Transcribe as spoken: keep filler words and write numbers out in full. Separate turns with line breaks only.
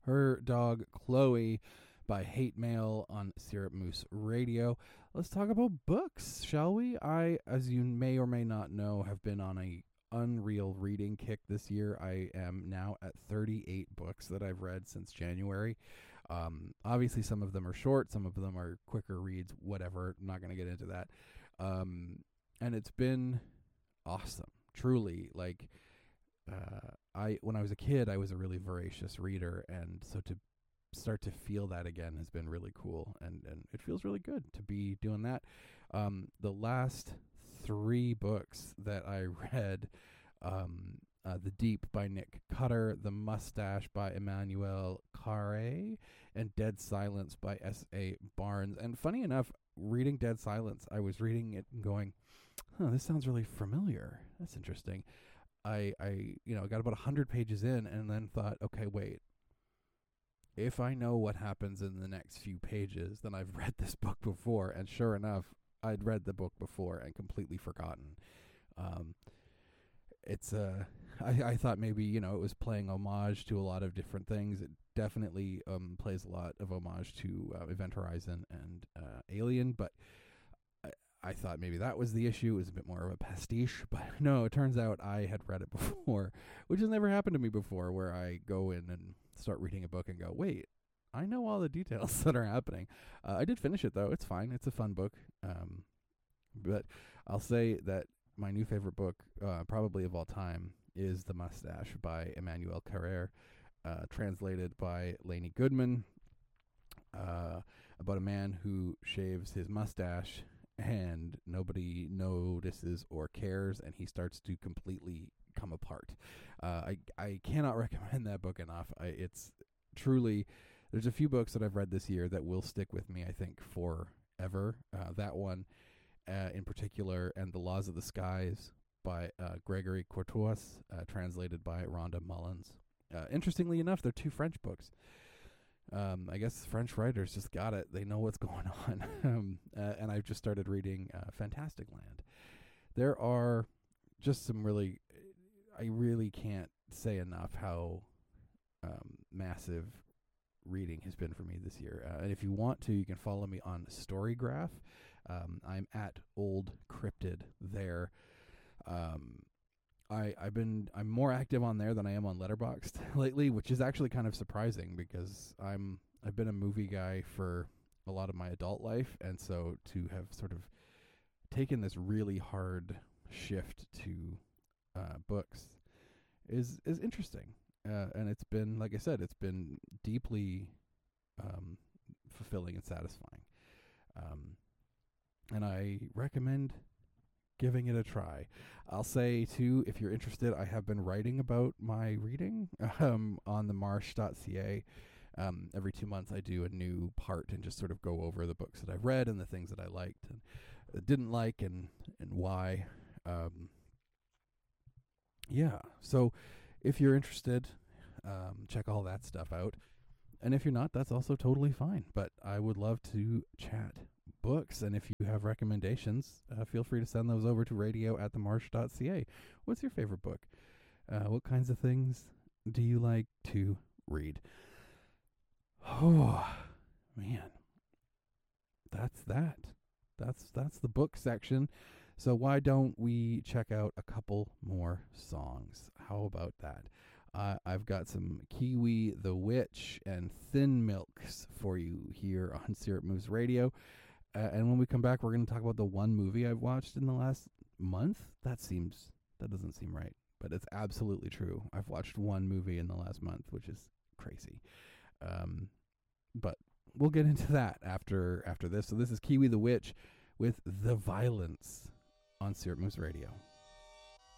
Her Dog Chloe by Hate Mail on Syrup Moose Radio. Let's talk about books, shall we? I, as you may or may not know, have been on a unreal reading kick this year. I am now at thirty-eight books that I've read since January. Um, obviously, some of them are short, some of them are quicker reads, whatever. I'm not going to get into that. Um, and it's been awesome, truly. Like, uh, I when I was a kid, I was a really voracious reader, and so to start to feel that again has been really cool, and and it feels really good to be doing that. Um, the last three books that I read, um, uh, The Deep by Nick Cutter, The Mustache by Emmanuel Carré, and Dead Silence by S A Barnes. And funny enough, reading Dead Silence, I was reading it and going, huh, this sounds really familiar. That's interesting. I, I you know, got about one hundred pages in and then thought, okay, wait. If I know what happens in the next few pages, then I've read this book before. And sure enough, I'd read the book before and completely forgotten. Um, it's uh, I, I thought maybe, you know, it was playing homage to a lot of different things. It definitely um, plays a lot of homage to uh, Event Horizon and uh, Alien, but I, I thought maybe that was the issue. It was a bit more of a pastiche, but no, it turns out I had read it before, which has never happened to me before, where I go in and start reading a book and go, wait, I know all the details that are happening. Uh, I did finish it, though. It's fine. It's a fun book. Um, but I'll say that my new favorite book, uh, probably of all time, is The Mustache by Emmanuel Carrère, uh, translated by Lainey Goodman, uh, about a man who shaves his mustache and nobody notices or cares, and he starts to completely come apart. Uh, I I cannot recommend that book enough. I, it's truly, there's a few books that I've read this year that will stick with me, I think, forever. Uh, that one uh, in particular, and The Laws of the Skies by uh, Gregory Courtois, uh, translated by Rhonda Mullins. Uh, interestingly enough, they're two French books. Um, I guess French writers just got it. They know what's going on. um, uh, and I've just started reading uh, Fantastic Land. There are just some really... I really can't say enough how um, massive reading has been for me this year. Uh, and if you want to, you can follow me on Storygraph. Um, I'm at Old Cryptid there. Um, I, I've been I'm more active on there than I am on Letterboxd lately, which is actually kind of surprising because I'm I've been a movie guy for a lot of my adult life, and so to have sort of taken this really hard shift to Uh, books is is interesting, uh, and it's been, like I said, it's been deeply um, fulfilling and satisfying, um, and I recommend giving it a try. I'll say too, if you're interested, I have been writing about my reading um, on the marsh dot c a. Um, every two months I do a new part and just sort of go over the books that I've read and the things that I liked and didn't like and and why. Um, Yeah, so if you're interested, um, check all that stuff out. And if you're not, that's also totally fine. But I would love to chat books. And if you have recommendations, uh, feel free to send those over to radio at the marsh dot c a. What's your favorite book? Uh, what kinds of things do you like to read? Oh, man. That's that. That's that's the book section. So why don't we check out a couple more songs? How about that? Uh, I've got some Kiwi the Witch and Thin Milks for you here on Syrup Moose Radio. Uh, and when we come back, we're going to talk about the one movie I've watched in the last month. That seems, that doesn't seem right, but it's absolutely true. I've watched one movie in the last month, which is crazy. Um, but we'll get into that after after this. So this is Kiwi the Witch with The Violence on Syrup Moose Radio.